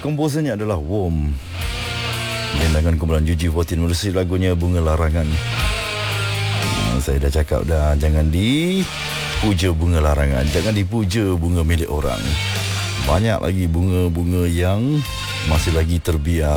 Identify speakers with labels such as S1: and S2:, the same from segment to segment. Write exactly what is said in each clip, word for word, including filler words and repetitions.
S1: komposernya adalah Worm. Dengan kumpulan U G empat belas menerusi lagunya Bunga Larangan. uh, Saya dah cakap dah, jangan dipuja bunga larangan, jangan dipuja bunga milik orang. Banyak lagi bunga-bunga yang masih lagi terbiar.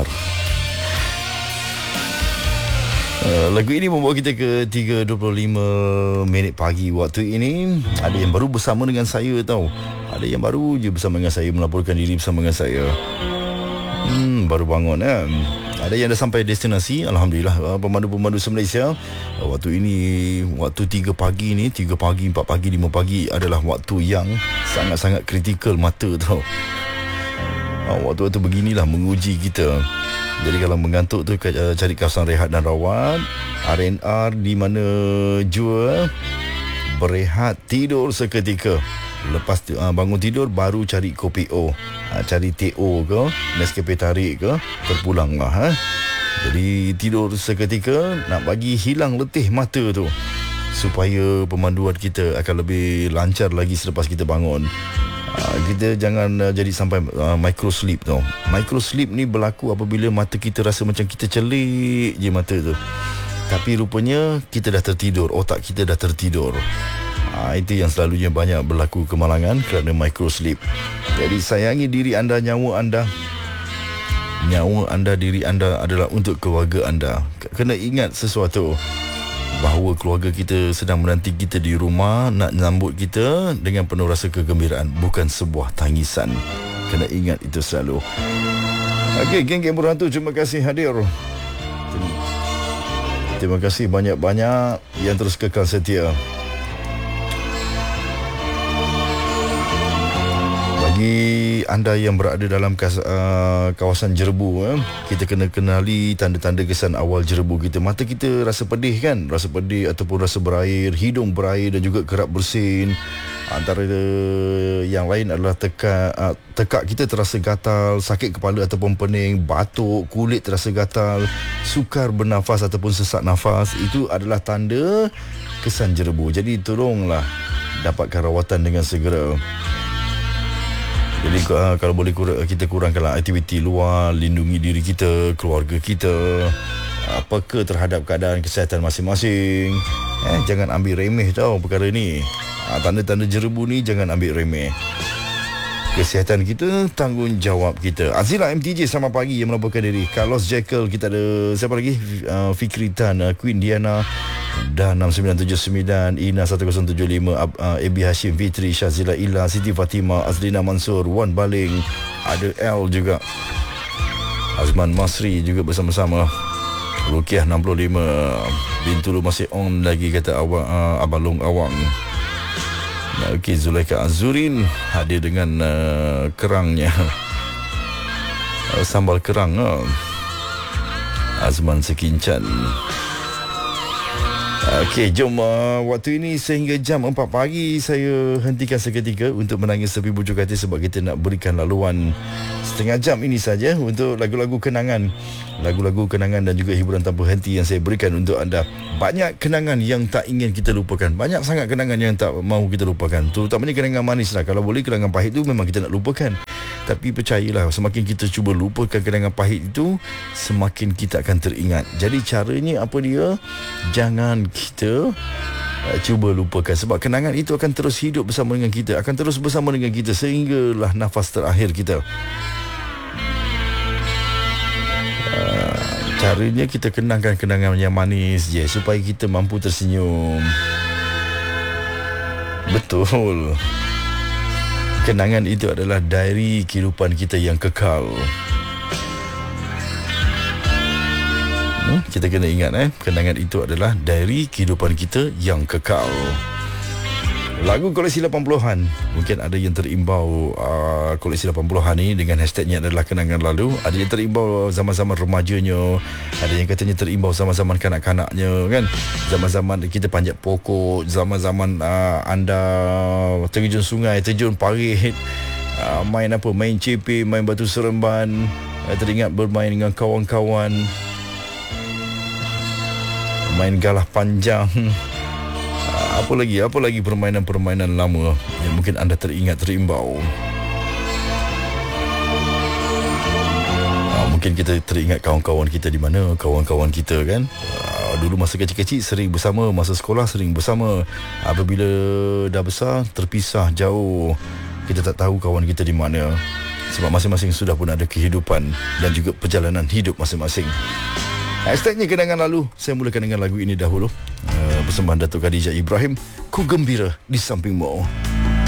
S1: Uh, lagu ini membawa kita ke tiga dua puluh lima minit pagi waktu ini. Ada yang baru bersama dengan saya tau. Ada yang baru je bersama dengan saya, melaporkan diri bersama dengan saya. Hmm, baru bangun kan. Ada yang dah sampai destinasi, alhamdulillah. uh, Pemandu-pemandu se-Malaysia, uh, waktu ini, waktu tiga pagi ni, tiga pagi, empat pagi, lima pagi adalah waktu yang sangat-sangat kritikal mata tau. uh, Waktu-waktu beginilah menguji kita. Jadi kalau mengantuk tu, cari kawasan rehat dan rawat. R and R di mana jua, berehat, tidur seketika. Lepas bangun tidur, baru cari kopi O, cari T O ke, Nescafe tarik ke, terpulang lah. Ha? Jadi tidur seketika, nak bagi hilang letih mata tu, supaya pemanduan kita akan lebih lancar lagi selepas kita bangun. Uh, kita jangan uh, jadi sampai uh, micro sleep tau. Micro sleep ni berlaku apabila mata kita rasa macam kita celik je mata tu, tapi rupanya kita dah tertidur, otak kita dah tertidur. uh, Itu yang selalunya banyak berlaku kemalangan kerana micro sleep. Jadi sayangi diri anda, nyawa anda. Nyawa anda, diri anda adalah untuk keluarga anda. Kena ingat sesuatu, bahawa keluarga kita sedang menanti kita di rumah, nak menyambut kita dengan penuh rasa kegembiraan, bukan sebuah tangisan. Kena ingat itu selalu. Okey, geng-geng berhantu, terima kasih hadir. Terima kasih banyak-banyak yang terus kekal setia. Bagi anda yang berada dalam kas, uh, kawasan Jerebu, eh, kita kena kenali tanda-tanda kesan awal Jerebu kita. Mata kita rasa pedih kan? Rasa pedih ataupun rasa berair, hidung berair dan juga kerap bersin. Antara yang lain adalah tekak, uh, tekak kita terasa gatal, sakit kepala ataupun pening, batuk, kulit terasa gatal, sukar bernafas ataupun sesak nafas. Itu adalah tanda kesan Jerebu. Jadi tolonglah dapatkan rawatan dengan segera. Jadi uh, kalau boleh kur- kita kurangkanlah aktiviti luar, lindungi diri kita, keluarga kita, apakah terhadap keadaan kesihatan masing-masing. Eh, jangan ambil remeh tau perkara ni. uh, Tanda-tanda Jerebu ni jangan ambil remeh. Kesihatan kita, tanggungjawab kita. Azila M T J selamat pagi yang melaporkan diri. Carlos Jekyll, kita ada siapa lagi? Uh, Fikri Tan, uh, Queen Diana dan enam sembilan tujuh sembilan, Ina satu kosong tujuh lima, uh, A B Hashim, Fitri, Syazila Ila, Siti Fatimah, Azlina Mansur, Wan Baling, ada L juga, Azman Masri juga bersama-sama. Rukiah enam puluh lima, Bintulu masih on lagi kata awak, uh, Abalong Awang. Okey, Zulaika Azurin hadir dengan uh, kerangnya, uh, sambal kerang. uh. Azman Sekincan. Okey, jom uh, waktu ini sehingga jam empat pagi saya hentikan seketika untuk menangis tepi bujuk hati, sebab kita nak berikan laluan setengah jam ini saja untuk lagu-lagu kenangan. Lagu-lagu kenangan dan juga hiburan tanpa henti yang saya berikan untuk anda. Banyak kenangan yang tak ingin kita lupakan. Banyak sangat kenangan yang tak mahu kita lupakan. Terutamanya kenangan manis lah. Kalau boleh kenangan pahit tu memang kita nak lupakan. Tapi percayalah, semakin kita cuba lupakan kenangan pahit itu, semakin kita akan teringat. Jadi caranya apa dia? Jangan kita uh, cuba lupakan, sebab kenangan itu akan terus hidup bersama dengan kita, akan terus bersama dengan kita sehinggalah nafas terakhir kita. Uh, caranya kita kenangkan kenangan yang manis je, supaya kita mampu tersenyum. Betul. Kenangan itu adalah diary kehidupan kita yang kekal. Hmm, kita kena ingat eh, kenangan itu adalah diary kehidupan kita yang kekal. Lagu koleksi lapan puluhan. Mungkin ada yang terimbau uh, koleksi lapan puluhan ni dengan hashtagnya adalah kenangan lalu. Ada yang terimbau zaman-zaman remajanya. Ada yang katanya terimbau zaman-zaman kanak-kanaknya kan. Zaman-zaman kita panjat pokok, zaman-zaman uh, anda terjun sungai, terjun parit, uh, main apa, main cepi, main batu seremban, uh, teringat bermain dengan kawan-kawan, main galah panjang. Apa lagi, apa lagi permainan-permainan lama yang mungkin anda teringat, terimbau. Mungkin kita teringat kawan-kawan kita di mana, kawan-kawan kita kan. Uh, dulu masa kecil-kecil sering bersama, masa sekolah sering bersama. Apabila dah besar, terpisah jauh. Kita tak tahu kawan kita di mana. Sebab masing-masing sudah pun ada kehidupan dan juga perjalanan hidup masing-masing. Hashtagnya kenangan lalu. Saya mulakan dengan lagu ini dahulu. Uh, persembahan Datuk Khadijah Ibrahim, Ku Gembira di Sampingmu.